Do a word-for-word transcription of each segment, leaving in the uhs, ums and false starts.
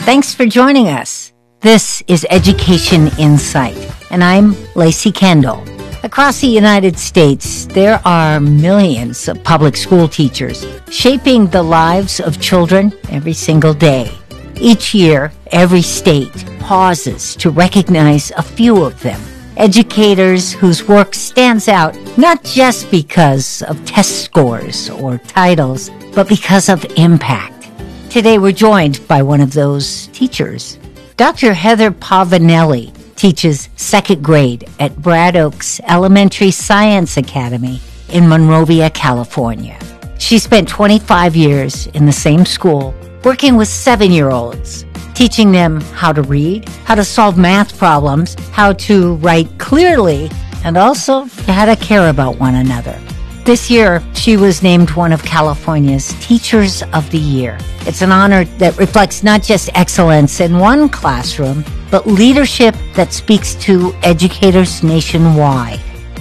Thanks for joining us. This is Education Insight, and I'm Lacey Kendall. Across the United States, there are millions of public school teachers shaping the lives of children every single day. Each year, every state pauses to recognize a few of them. Educators whose work stands out not just because of test scores or titles, but because of impact. Today we're joined by one of those teachers. Doctor Heather Pavanelli teaches second grade at Brad Oaks Elementary Science Academy in Monrovia, California. She spent twenty-five years in the same school, working with seven-year-olds, teaching them how to read, how to solve math problems, how to write clearly, and also how to care about one another. This year, she was named one of California's Teachers of the Year. It's an honor that reflects not just excellence in one classroom, but leadership that speaks to educators nationwide.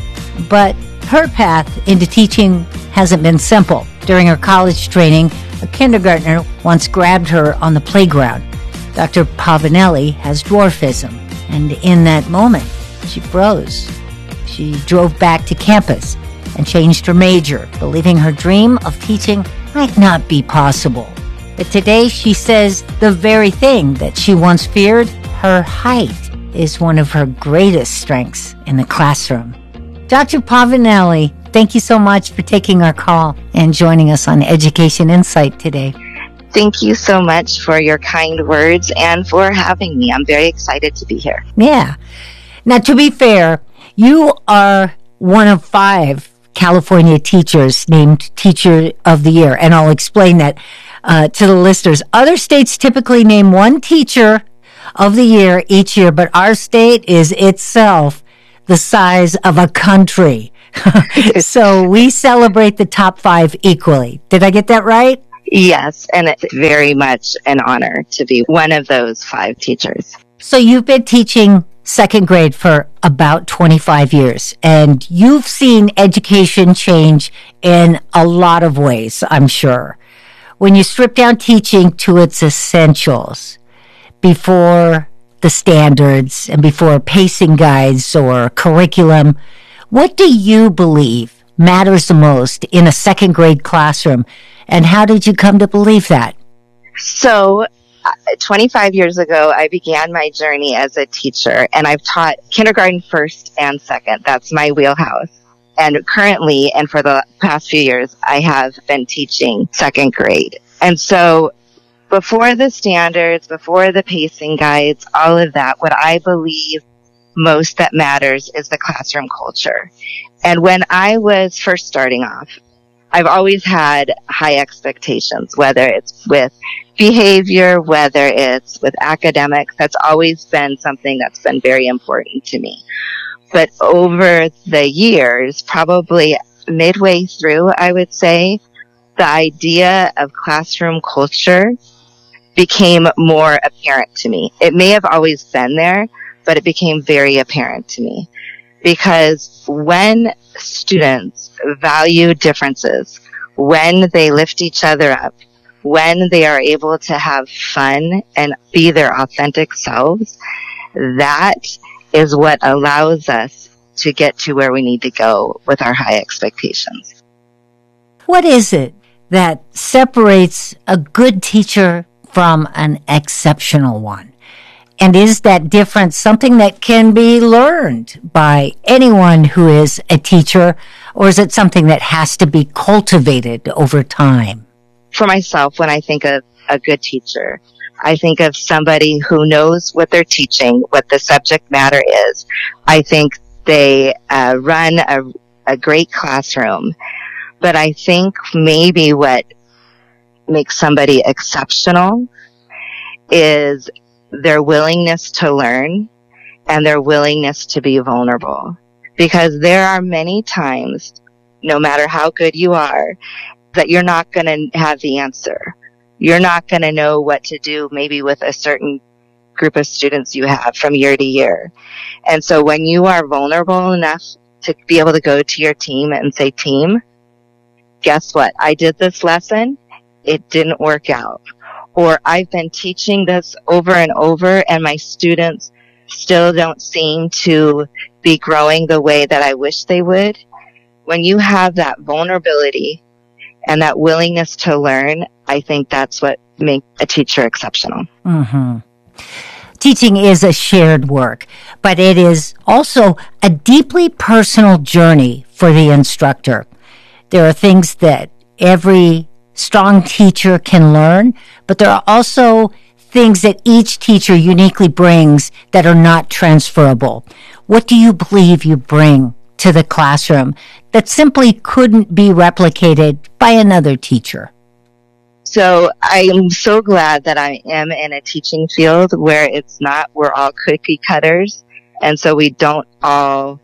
But her path into teaching hasn't been simple. During her college training, a kindergartner once grabbed her on the playground. Doctor Pavanelli has dwarfism, and in that moment, she froze. She drove back to campus and changed her major, believing her dream of teaching might not be possible. But today she says the very thing that she once feared, her height, is one of her greatest strengths in the classroom. Doctor Pavanelli, thank you so much for taking our call and joining us on Education Insight today. Thank you so much for your kind words and for having me. I'm very excited to be here. Yeah. Now, to be fair, you are one of five California teachers named Teacher of the Year, and I'll explain that uh, to the listeners. Other states typically name one Teacher of the Year each year, but our state is itself the size of a country. So we celebrate the top five equally. Did I get that right? Yes, and it's very much an honor to be one of those five teachers. So you've been teaching second grade for about twenty-five years, and you've seen education change in a lot of ways, I'm sure. When you strip down teaching to its essentials, before the standards and before pacing guides or curriculum, what do you believe matters the most in a second grade classroom, and how did you come to believe that? So, twenty-five years ago, I began my journey as a teacher, and I've taught kindergarten first and second. That's my wheelhouse. And currently, and for the past few years, I have been teaching second grade. And so, before the standards, before the pacing guides, all of that, what I believe most that matters is the classroom culture. And when I was first starting off, I've always had high expectations, whether it's with behavior, whether it's with academics. That's always been something that's been very important to me. But over the years, probably midway through, I would say, the idea of classroom culture became more apparent to me. It may have always been there, but it became very apparent to me. Because when students value differences, when they lift each other up, when they are able to have fun and be their authentic selves, that is what allows us to get to where we need to go with our high expectations. What is it that separates a good teacher from an exceptional one? And is that difference something that can be learned by anyone who is a teacher, or is it something that has to be cultivated over time? For myself, when I think of a good teacher, I think of somebody who knows what they're teaching, what the subject matter is. I think they uh, run a, a great classroom. But I think maybe what makes somebody exceptional is their willingness to learn and their willingness to be vulnerable. Because there are many times, no matter how good you are, that you're not going to have the answer. You're not going to know what to do maybe with a certain group of students you have from year to year. And so when you are vulnerable enough to be able to go to your team and say, team, guess what? I did this lesson. It didn't work out. or I've been teaching this over and over and my students still don't seem to be growing the way that I wish they would. When you have that vulnerability and that willingness to learn, I think that's what makes a teacher exceptional. Mm-hmm. Teaching is a shared work, but it is also a deeply personal journey for the instructor. There are things that every strong teacher can learn, but there are also things that each teacher uniquely brings that are not transferable. What do you believe you bring to the classroom that simply couldn't be replicated by another teacher? So I am so glad that I am in a teaching field where it's not, we're all cookie cutters. And so we don't all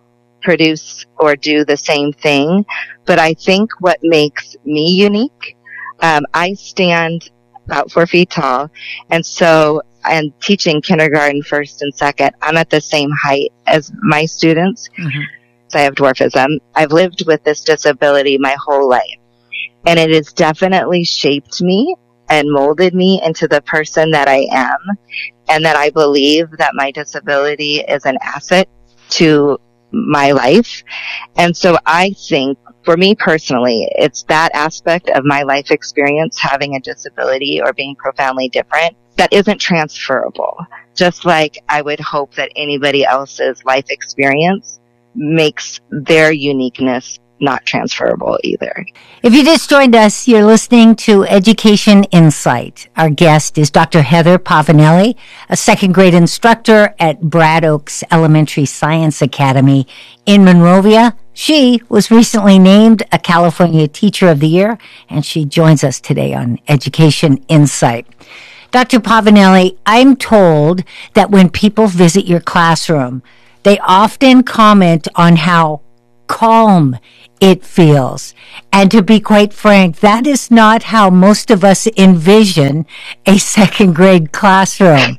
produce or do the same thing. But I think what makes me unique, um, I stand about four feet tall. And so I'm teaching kindergarten, first and second. I'm at the same height as my students. Mm-hmm. So I have dwarfism. I've lived with this disability my whole life. And it has definitely shaped me and molded me into the person that I am, and that I believe that my disability is an asset to my life. And so I think, for me personally, it's that aspect of my life experience, having a disability or being profoundly different, that isn't transferable. Just like I would hope that anybody else's life experience makes their uniqueness not transferable either. If you just joined us, you're listening to Education Insight. Our guest is Doctor Heather Pavanelli, a second grade instructor at Brad Oaks Elementary Science Academy in Monrovia. She was recently named a California Teacher of the Year, and she joins us today on Education Insight. Doctor Pavanelli, I'm told that when people visit your classroom, they often comment on how calm it feels. And to be quite frank, that is not how most of us envision a second grade classroom.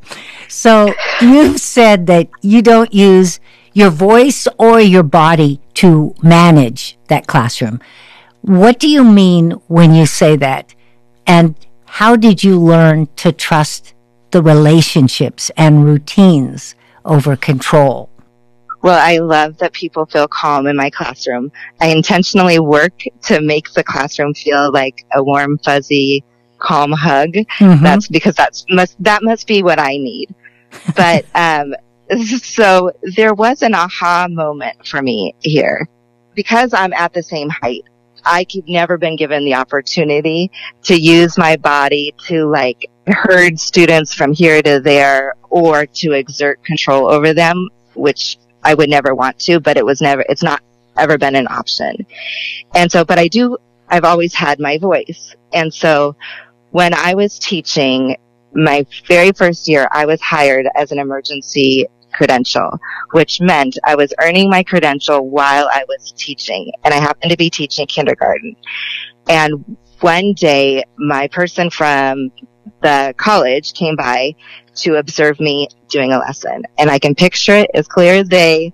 So you've said that you don't use your voice or your body to manage that classroom. What do you mean when you say that? And how did you learn to trust the relationships and routines over control? Well, I love that people feel calm in my classroom. I intentionally work to make the classroom feel like a warm, fuzzy, calm hug. Mm-hmm. That's because that's must, that must be what I need. But, um, so there was an aha moment for me here. Because I'm at the same height, I've never been given the opportunity to use my body to like herd students from here to there or to exert control over them, which I would never want to, but it was never, it's not ever been an option. And so, but I do, I've always had my voice. And so when I was teaching my very first year, I was hired as an emergency credential, which meant I was earning my credential while I was teaching. And I happened to be teaching kindergarten. And one day, my person from the college came by to observe me doing a lesson. And I can picture it as clear as day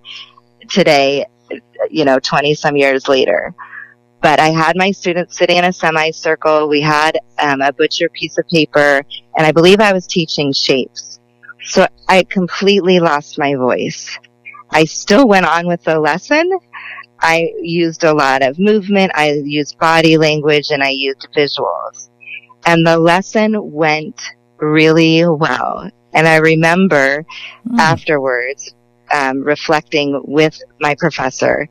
today, you know, twenty some years later. But I had my students sitting in a semicircle. We had um, a butcher piece of paper, and I believe I was teaching shapes. So I completely lost my voice. I still went on with the lesson. I used a lot of movement. I used body language, and I used visuals. And the lesson went really well. And I remember mm. afterwards um, reflecting with my professor.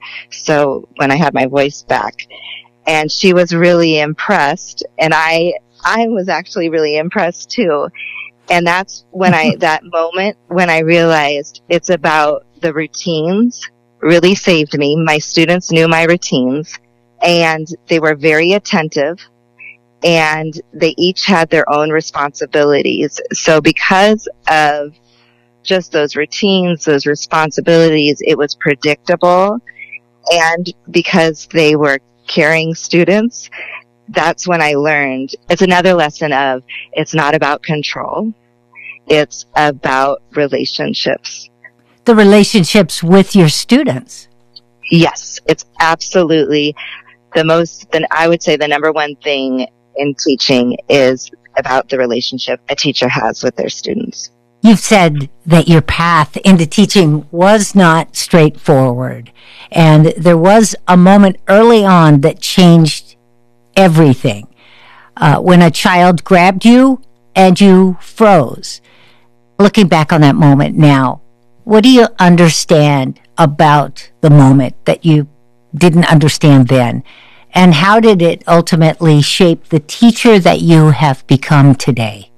So when I had my voice back, and she was really impressed, and I I was actually really impressed too. And that's when I that moment when I realized it's about the routines really saved me. My students knew my routines, and they were very attentive. And they each had their own responsibilities. So because of just those routines, those responsibilities, it was predictable. And because they were caring students, that's when I learned it's another lesson of it's not about control. It's about relationships. The relationships with your students. Yes, it's absolutely the most, then I would say the number one thing in teaching is about the relationship a teacher has with their students. You've said that your path into teaching was not straightforward, and there was a moment early on that changed everything. Uh, when a child grabbed you and you froze. Looking back on that moment now, what do you understand about the moment that you didn't understand then? And how did it ultimately shape the teacher that you have become today?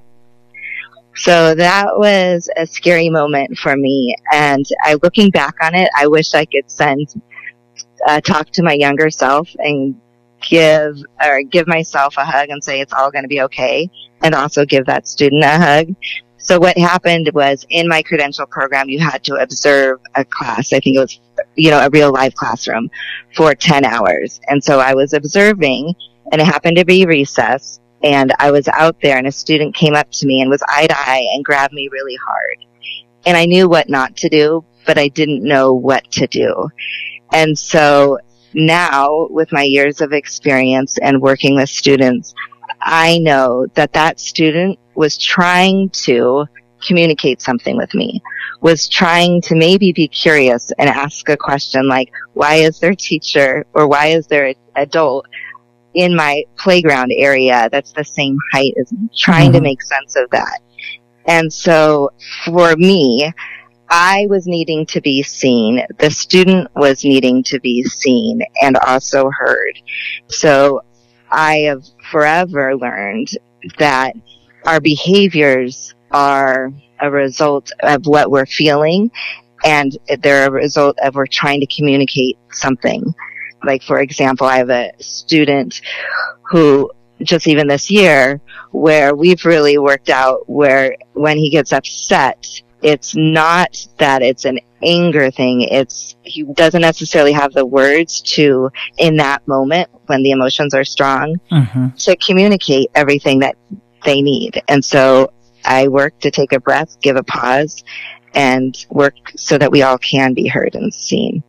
So that was a scary moment for me. And I, looking back on it, I wish I could send, uh, talk to my younger self and give, or give myself a hug and say it's all going to be okay. And also give that student a hug. So what happened was, in my credential program, you had to observe a class. I think it was, you know, a real live classroom for ten hours. And so I was observing, and it happened to be recess, and I was out there, and a student came up to me and was eye to eye and grabbed me really hard. And I knew what not to do, but I didn't know what to do. And so now, with my years of experience and working with students, I know that that student was trying to communicate something with me, was trying to maybe be curious and ask a question like, why is their teacher or why is their adult in my playground area that's the same height as me? Trying mm-hmm. to make sense of that. And so for me, I was needing to be seen. The student was needing to be seen and also heard. So I have forever learned that our behaviors are a result of what we're feeling, and they're a result of we're trying to communicate something. Like, for example, I have a student who, just even this year, where we've really worked out where when he gets upset, it's not that it's an anger thing. It's, he doesn't necessarily have the words to, in that moment when the emotions are strong, mm-hmm. to communicate everything that they need. And so I work to take a breath, give a pause, and work so that we all can be heard and seen.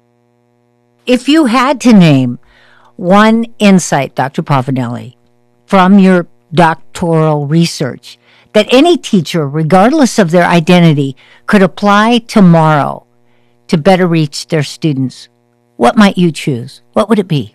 If you had to name one insight, Doctor Pavanelli, from your doctoral research that any teacher, regardless of their identity, could apply tomorrow to better reach their students, what might you choose? What would it be?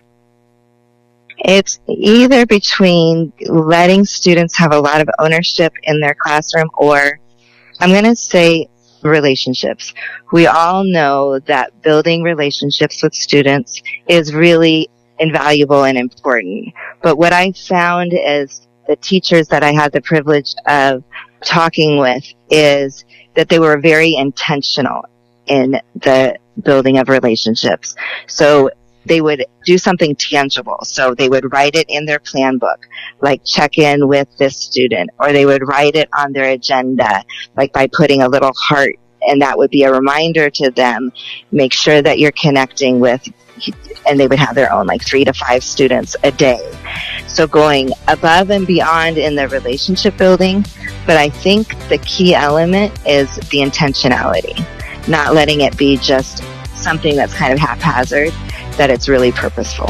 It's either between letting students have a lot of ownership in their classroom, or I'm going to say relationships. We all know that building relationships with students is really invaluable and important. But what I found is the teachers that I had the privilege of talking with is that they were very intentional in the building of relationships. So they would do something tangible. So they would write it in their plan book, like check in with this student, or they would write it on their agenda, like by putting a little heart, and that would be a reminder to them, make sure that you're connecting with, and they would have their own like three to five students a day. So going above and beyond in the relationship building, but I think the key element is the intentionality, not letting it be just something that's kind of haphazard, that it's really purposeful.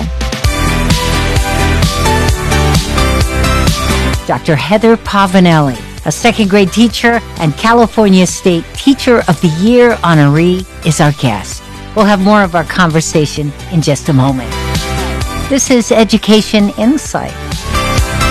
Doctor Heather Pavanelli, a second grade teacher and California State Teacher of the Year honoree, is our guest. We'll have more of our conversation in just a moment. This is Education Insight.